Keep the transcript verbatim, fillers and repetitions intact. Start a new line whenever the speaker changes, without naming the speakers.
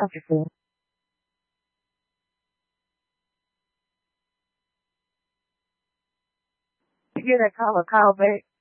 off your phone. You get that call or call back.